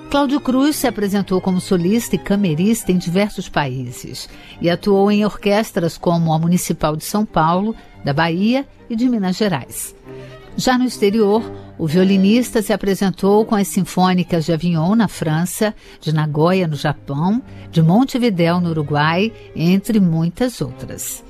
Cláudio Cruz se apresentou como solista e camerista em diversos países e atuou em orquestras como a Municipal de São Paulo, da Bahia e de Minas Gerais. Já no exterior, o violinista se apresentou com as Sinfônicas de Avignon, na França, de Nagoya, no Japão, de Montevidéu, no Uruguai, entre muitas outras.